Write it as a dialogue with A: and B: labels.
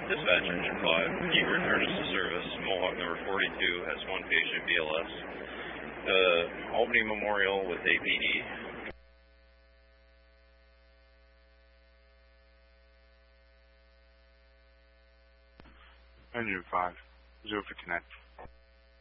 A: Dispatch Engine 5, you return us to service. Mohawk number 42 has one patient BLS. Albany Memorial with APD.
B: Engine 5, 0 for connect.